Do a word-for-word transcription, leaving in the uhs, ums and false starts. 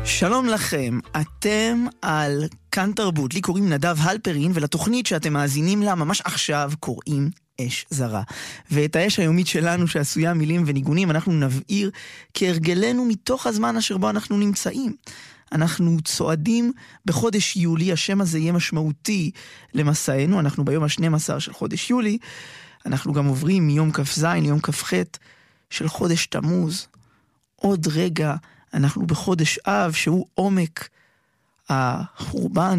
שלום לכם, אתם על כאן תרבות, לי קוראים נדב הלפרין, ולתוכנית שאתם מאזינים לה ממש עכשיו קוראים אש זרה. ואת האש היומית שלנו שעשויה מילים וניגונים אנחנו נבעיר כהרגלנו מתוך הזמן אשר בו אנחנו נמצאים. אנחנו צועדים בחודש יולי, השם הזה יהיה משמעותי למסענו, אנחנו ביום ה-שנים עשר של חודש יולי, אנחנו גם עוברים מיום כ"ז ליום כ"ח של חודש תמוז. עוד רגע אנחנו בחודש אב שהוא עומק החורבן